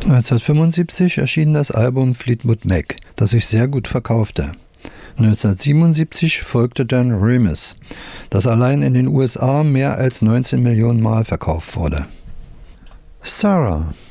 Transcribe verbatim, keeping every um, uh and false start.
neunzehnhundertfünfundsiebzig erschien das Album Fleetwood Mac, das sich sehr gut verkaufte. neunzehnhundertsiebenundsiebzig folgte dann Remus, das allein in den U S A mehr als neunzehn Millionen Mal verkauft wurde. Sarah